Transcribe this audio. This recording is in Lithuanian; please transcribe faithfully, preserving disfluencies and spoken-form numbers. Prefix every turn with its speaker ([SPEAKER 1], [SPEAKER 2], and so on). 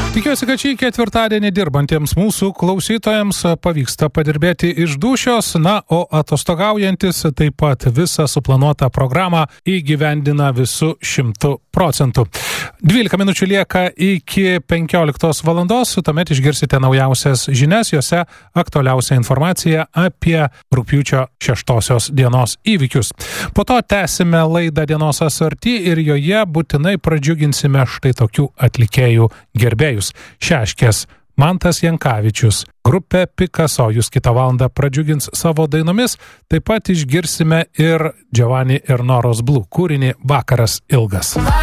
[SPEAKER 1] Tikiuosi, kad šį ketvirtadienį dirbantiems mūsų klausytojams pavyksta padirbėti iš dūšios, na, o atostogaujantis taip pat visą suplanuotą programą įgyvendina visų šimtų procentų. dvylika minučių lieka iki penkioliktos valandos, tuomet išgirsite naujausias žinias, jose aktualiausia informacija apie rugpjūčio šeštosios dienos įvykius. Po to tęsime laidą Dienos asorti ir joje būtinai pradžiuginsime štai tokių atlikėjų gerbėjus. Šeškės, Mantas Jankavičius, grupė Picasso jūs kitą valandą pradžiugins savo dainomis, taip pat išgirsime ir Giovanni ir Noros Blue kūrinį Vakaras ilgas.